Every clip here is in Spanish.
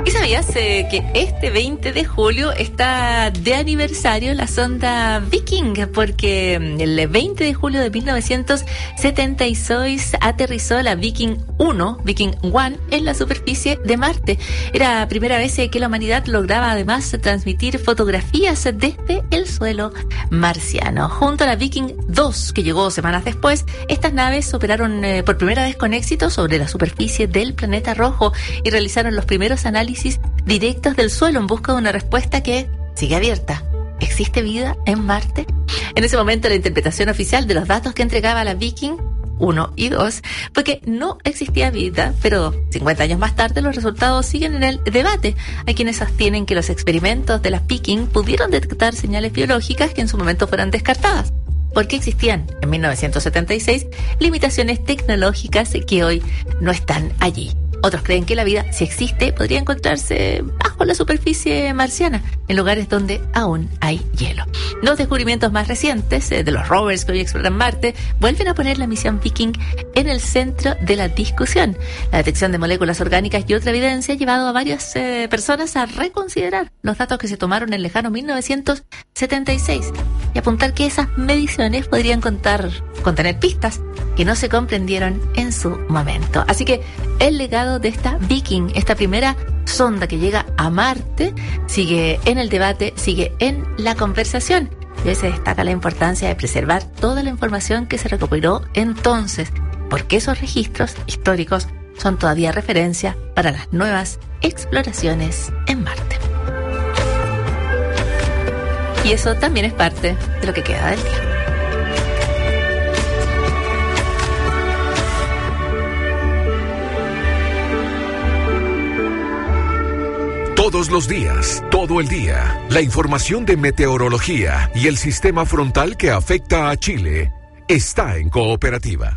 ¿Y sabías que este 20 de julio está de aniversario la sonda Viking? Porque el 20 de julio de 1976 aterrizó la Viking 1, Viking 1, en la superficie de Marte. Era la primera vez que la humanidad lograba además transmitir fotografías desde el suelo marciano. Junto a la Viking 2, que llegó semanas después, estas naves operaron por primera vez con éxito sobre la superficie del planeta rojo y realizaron los primeros análisis directos del suelo en busca de una respuesta que sigue abierta. ¿Existe vida en Marte? En ese momento la interpretación oficial de los datos que entregaba la Viking 1 y 2 fue que no existía vida, pero 50 años más tarde los resultados siguen en el debate. Hay quienes sostienen que los experimentos de las Viking pudieron detectar señales biológicas que en su momento fueron descartadas, porque existían en 1976 limitaciones tecnológicas que hoy no están allí. Otros creen que la vida, si existe, podría encontrarse bajo la superficie marciana, en lugares donde aún hay hielo. Los descubrimientos más recientes de los rovers que hoy exploran Marte vuelven a poner la misión Viking en el centro de la discusión. La detección de moléculas orgánicas y otra evidencia ha llevado a varias personas a reconsiderar los datos que se tomaron en el lejano 1976 y apuntar que esas mediciones podrían contener pistas que no se comprendieron en su momento. Así que el legado de esta Viking, esta primera sonda que llega a Marte, sigue en el debate, sigue en la conversación. Y hoy se destaca la importancia de preservar toda la información que se recopiló entonces, porque esos registros históricos son todavía referencia para las nuevas exploraciones en Marte. Y eso también es parte de lo que queda del día. Todos los días, todo el día, la información de meteorología y el sistema frontal que afecta a Chile está en Cooperativa.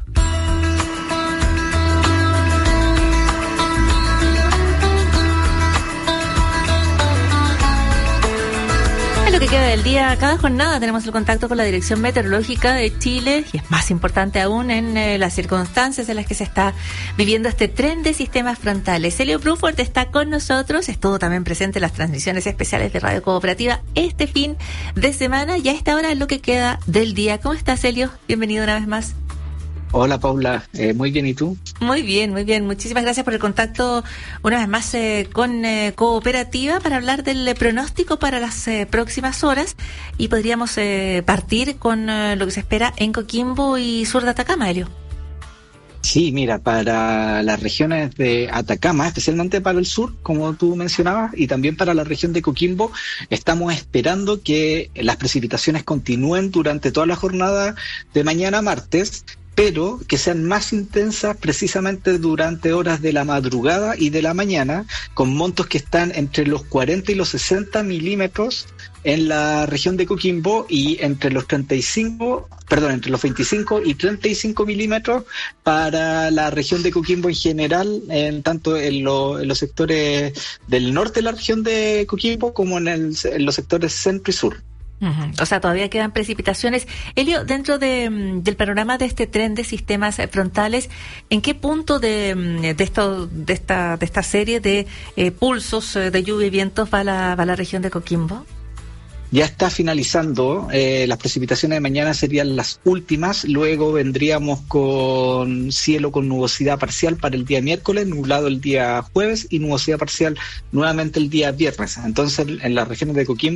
En lo que queda del día, cada jornada tenemos el contacto con la Dirección Meteorológica de Chile y es más importante aún en las circunstancias en las que se está viviendo este tren de sistemas frontales. Celio Bruford está con nosotros, estuvo también presente en las transmisiones especiales de Radio Cooperativa este fin de semana y a esta hora es lo que queda del día. ¿Cómo estás, Celio? Bienvenido una vez más. Hola, Paula. Muy bien, ¿y tú? Muy bien, muy bien. Muchísimas gracias por el contacto una vez más con Cooperativa para hablar del pronóstico para las próximas horas y podríamos partir con lo que se espera en Coquimbo y sur de Atacama, Helio. Sí, mira, para las regiones de Atacama, especialmente para el sur, como tú mencionabas, y también para la región de Coquimbo, estamos esperando que las precipitaciones continúen durante toda la jornada de mañana martes, pero que sean más intensas precisamente durante horas de la madrugada y de la mañana, con montos que están entre los 40 y los 60 milímetros en la región de Coquimbo y entre los 25 y 35 milímetros para la región de Coquimbo en general, tanto en los sectores del norte de la región de Coquimbo como en los sectores centro y sur. Uh-huh. O sea, todavía quedan precipitaciones. Elio, dentro del panorama de este tren de sistemas frontales, ¿en qué punto de esta serie de pulsos de lluvia y vientos va la región de Coquimbo? Ya está finalizando, las precipitaciones de mañana serían las últimas, luego vendríamos con cielo con nubosidad parcial para el día miércoles, nublado el día jueves y nubosidad parcial nuevamente el día viernes. Entonces, en las regiones de Coquimbo